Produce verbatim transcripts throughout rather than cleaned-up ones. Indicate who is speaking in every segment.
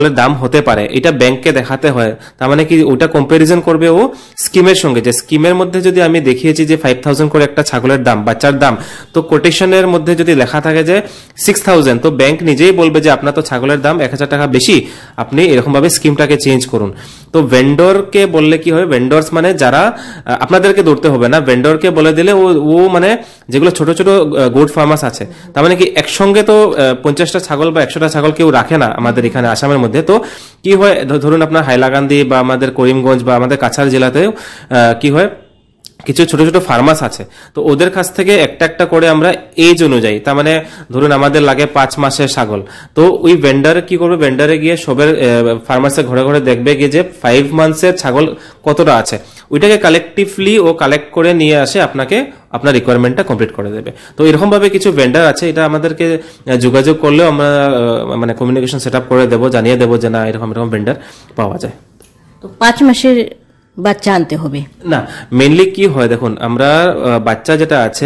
Speaker 1: দাম হতে পারে এটা ব্যাংককে দেখাতে হয়। তার মানে কি ওটা কম্পারিজন করবে ও স্কিমের সঙ্গে, যে স্কিমের মধ্যে যদি আমি দেখিয়েছি যে ফাইভ থাউজেন্ড করে একটা ছাগলের দাম, বাচ্চার দাম, তো কোটেশনের মধ্যে যদি লেখা থাকে যে সিক্স থাউজেন্ড, তো ব্যাংক নিজেই বলবে যে আপনার তো ছাগলের দাম এক হাজার টাকা বেশি, আপনি এরকম ভাবে স্কিমটাকে চেঞ্জ করুন। তো ভেন্ডরকে বললে কি হয়, ভেন্ডরস মানে যারা, আপনাদেরকে ধরতে হবে না, ভেন্ডরকে বলে দিলে ও ও মানে যেগুলো ছোট ছোট গোট ফার্মার্স আছে, তার মানে কি একসঙ্গে তো পঞ্চাশটা ছাগল বা একশোটা ছাগল কেউ রাখে না আমাদের এখানে আসামের মধ্যে। তো কি হয়, ধরুন আপনার হাইলাকান্দি বা আমাদের করিমগঞ্জ বা আমাদের কাছাড় জেলাতেও কি হয়, কিছু ছোট ছোট ফার্মার্স আছে, তো ওদের কাছ থেকে একটা একটা করে আমরা এজ অনুযায়ী, তার মানে ধরুন আমাদের লাগে পাঁচ মাসের ছাগল, তো ওই ভেন্ডার কি করবে, ভেন্ডারে গিয়ে সবের ফার্মার্সের ঘরে ঘরে দেখবে গিয়ে যে ফাইভ মান্থসের ছাগল কতটা আছে, ওইটাকে কালেকটিভলি ও কালেক্ট করে নিয়ে আসে আপনাকে আপনার রিকোয়ারমেন্টটা কমপ্লিট করে দেবে। তো এরকম ভাবে কিছু ভেন্ডার আছে, এটা আমাদেরকে যোগাযোগ করলেও আমরা মানে কমিউনিকেশন সেট আপ করে দেবো, জানিয়ে দেবো যে না এরকম এরকম ভেন্ডার পাওয়া যায়।
Speaker 2: তো পাঁচ মাসের বাচ্চা আনতে হবে
Speaker 1: না, মেইনলি কি হয় দেখুন, আমরা বাচ্চা যেটা আছে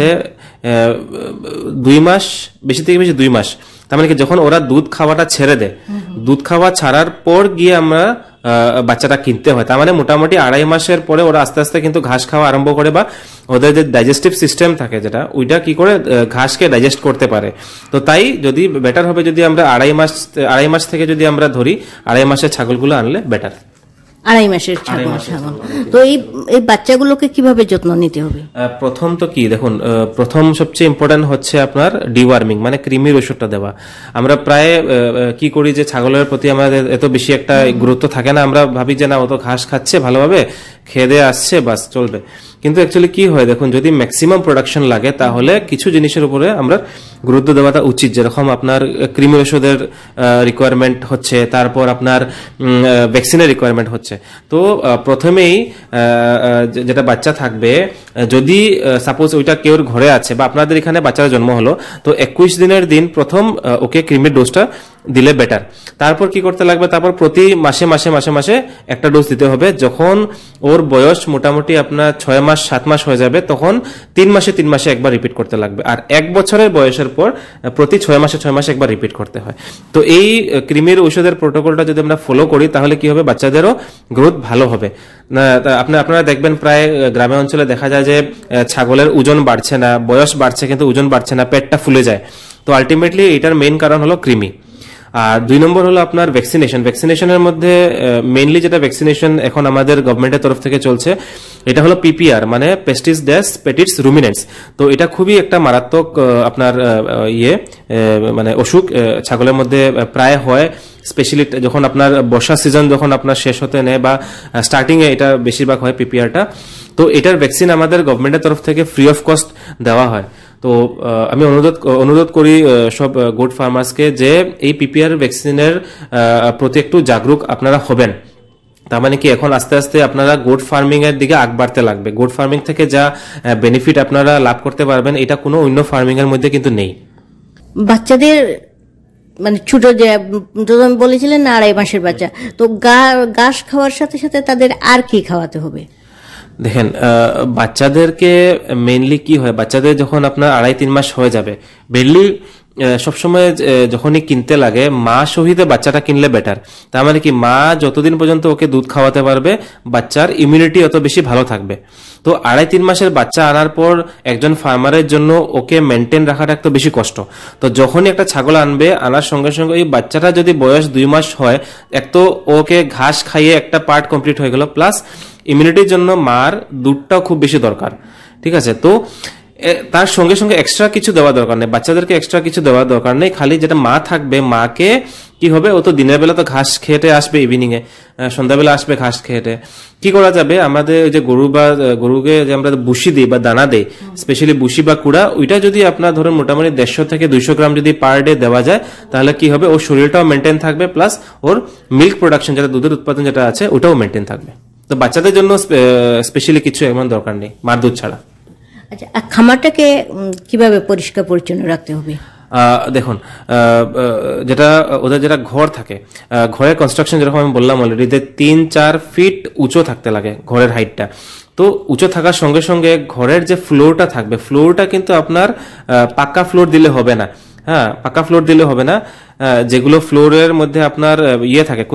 Speaker 1: দুই মাস, বেশি থেকে বেশি দুই মাস, তার মানে কি যখন ওরা দুধ খাওয়াটা ছেড়ে দেয়, দুধ খাওয়া ছাড়ার পর গিয়ে আমরা বাচ্চাটা কিনতে হয়, তার মানে মোটামুটি আড়াই মাসের পরে ওরা আস্তে আস্তে কিন্তু ঘাস খাওয়া আরম্ভ করে, বা ওদের যে ডাইজেস্টিভ সিস্টেম থাকে যেটা, ওইটা কি করে ঘাসকে ডাইজেস্ট করতে পারে। তো তাই যদি বেটার হবে যদি আমরা আড়াই মাস আড়াই মাস থেকে যদি আমরা ধরি, আড়াই মাসের ছাগলগুলো আনলে বেটার।
Speaker 2: আড়াই মাসের ছাগল ছাগল তো এই এই বাচ্চাগুলোকে কিভাবে যত্ন নিতে হবে?
Speaker 1: প্রথম তো কি দেখুন, প্রথম সবচেয়ে ইম্পর্টেন্ট হচ্ছে আপনার ডিওয়ার্মিং, মানে কৃমির ওষুধটা দেওয়া। আমরা প্রায় কি করি যে ছাগলের প্রতি আমাদের এত বেশি একটা গুরুত্ব থাকে না, আমরা ভাবি যে না ও তো ঘাস খাচ্ছে ভালোভাবে, খেয়ে দিয়ে আসছে, বাস চলবে। কিন্তু অ্যাকচুয়ালি কি হয় দেখুন, যদি ম্যাক্সিমাম প্রোডাকশন লাগে তাহলে কিছু জিনিসের উপরে আমরা গুরুত্ব দেওয়াটা উচিত, যেরকম আপনার কৃমি ওষুধের রিকোয়ারমেন্ট হচ্ছে, তারপর আপনার ভ্যাকসিনের রিকোয়ারমেন্ট হচ্ছে। তো প্রথমেই যেটা বাচ্চা থাকবে, যদি সাপোজ ওইটা কেউর ঘরে আছে বা আপনাদের এখানে বাচ্চার জন্ম হলো, তো একুশ দিনের দিন প্রথম ওকে কৃমির ডোজটা দিলে বেটার। তারপর কি করতে লাগবে, তারপর প্রতি মাসে মাসে মাসে মাসে একটা ডোজ দিতে হবে। যখন ওর বয়স মোটামুটি আপনার ছয় মাস সাত মাস হয়ে যাবে, তখন তিন মাসে তিন মাসে একবার রিপিট করতে লাগবে। আর এক বছরের বয়সের পর প্রতি ছয় মাসে ছয় মাসে একবার রিপিট করতে হয়। তো এই কৃমির ঔষধের প্রোটোকলটা যদি আমরা ফলো করি তাহলে কি হবে, বাচ্চাদেরও গ্রোথ ভালো হবে। আপনি আপনারা দেখবেন প্রায় গ্রামে অঞ্চলে দেখা যায় যে ছাগলের ওজন বাড়ছে না, বয়স বাড়ছে কিন্তু ওজন বাড়ছে না, পেটটা ফুলে যায়। তো আলটিমেটলি এটার মেইন কারণ হলো কৃমি। আর দুই নম্বর হলো আপনার ভ্যাকসিনেশন। ভ্যাকসিনেশনের মধ্যে মেইনলি যেটা ভ্যাকসিনেশন এখন আমাদের গভর্নমেন্টের তরফ থেকে চলছে, এটা হলো পিপিআর, মানে পেস্টিস ড্যাশ পেটিস রুমিনেন্টস। তো এটা খুবই একটা মারাত্মক আপনার ইয়ে মানে অসুখ ছাগলের মধ্যে প্রায় হয়, স্পেশালি যখন আপনার বর্ষা সিজন যখন আপনার শেষ হতে নেয় বা স্টার্টিং এ এটা বেশিরভাগ হয় পিপিআরটা। তো এটার ভ্যাকসিন আমাদের গভর্নমেন্টের তরফ থেকে ফ্রি অফ কস্ট দেওয়া হয়। তো আমি অনুরোধ অনুরোধ করি সব গোট ফার্মার্সকে যে এই পিপিআর ভ্যাকসিনের প্রতি একটু জাগরুক আপনারা হবেন। তার মানে কি এখন আস্তে আস্তে আপনারা গোট ফার্মিং এর দিকে আগ বাড়তে লাগবে। গোট ফার্মিং থেকে যা বেনিফিট আপনারা লাভ করতে পারবেন এটা কোনো অন্য ফার্মিং এর মধ্যে কিন্তু নেই।
Speaker 2: বাচ্চাদের মানে ছোট যে বলেছিলেন না আড়াই মাসের বাচ্চা, তো ঘাস খাওয়ার সাথে সাথে তাদের আর কি খাওয়াতে হবে?
Speaker 1: দেখেন বাচ্চাদেরকে মেইনলি কি হয়, বাচ্চাদের যখন আপনার আড়াই তিন মাস হয়ে যাবে, মেইনলি সবসময় যখনই কিনতে লাগে মা সহিতে বাচ্চাটা কিনলে বেটার। তার মানে কি মা যতদিন পর্যন্ত ওকে দুধ খাওয়াতে পারবে বাচ্চার ইমিউনিটি অত বেশি ভালো থাকবে। তো আড়াই তিন মাসের বাচ্চা আনার পর একজন ফার্মারের জন্য ওকে মেনটেন রাখাটা একটু বেশি কষ্ট। তো যখনই একটা ছাগল আনবে, আনার সঙ্গে সঙ্গে ওই বাচ্চাটা যদি বয়স দুই মাস হয়, এক তো ওকে ঘাস খাইয়ে একটা পার্ট কমপ্লিট হয়ে গেল, প্লাস ইমিউনিটির জন্য মার দুধটাও খুব বেশি দরকার। ঠিক আছে, তো তার সঙ্গে সঙ্গে এক্সট্রা কিছু দেওয়া দরকার নেই, বাচ্চাদেরকে এক্সট্রা কিছু দেওয়া দরকার নেই। খালি যেটা মা থাকবে, মাকে কি হবে, ও তো দিনের বেলা তো ঘাস খেতে আসবে, ইভিনিং এ সন্ধ্যাবেলা আসবে ঘাস খেতে। কি করা যাবে, আমাদের যে গরু বা গরুকে যে আমরা বুসি দিই বা দানা দেই, স্পেশালি বুসি বা কুড়া, ওইটা যদি আপনার ধরুন মোটামুটি দেড়শো থেকে দুইশো গ্রাম যদি পার ডে দেওয়া যায়, তাহলে কি হবে, ওর শরীরটাও মেনটেন থাকবে, প্লাস ওর মিল্ক প্রোডাকশন যেটা দুধের উৎপাদন যেটা আছে ওটাও মেনটেন থাকবে। তো বাচ্চাদের জন্য স্পেশালি কিছু এমন দরকার নেই মার দুধ ছাড়া।
Speaker 2: আচ্ছা, খামারটাকে কিভাবে পরিষ্কার পরিচ্ছন্ন রাখতে হবে?
Speaker 1: দেখুন, যেটা ওদের যেটা ঘর থাকে, ঘরের কনস্ট্রাকশন যেরকম আমি বললাম অলরেডি, যে তিন চার ফিট উঁচু থাকতে লাগে ঘরের হাইটটা। তো উঁচু থাকার সঙ্গে সঙ্গে ঘরের যে ফ্লোরটা থাকবে, ফ্লোরটা কিন্তু আপনার পাক্কা ফ্লোর দিলে হবে না, হ্যাঁ, পাকা ফ্লোর দিলে হবে না। আহ, যেগুলো ফ্লোরের মধ্যে আপনার আহ, ইয়ে থাকে